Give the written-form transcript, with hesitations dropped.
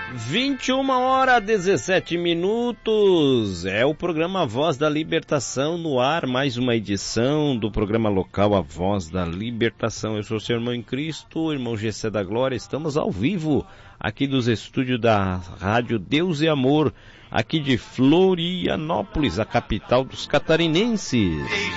21h17. É o programa Voz da Libertação no ar, mais uma edição do programa local A Voz da Libertação. Eu sou seu irmão em Cristo, irmão Gessé da Glória. Estamos ao vivo aqui dos estúdios da Rádio Deus e Amor, aqui de Florianópolis, a capital dos catarinenses.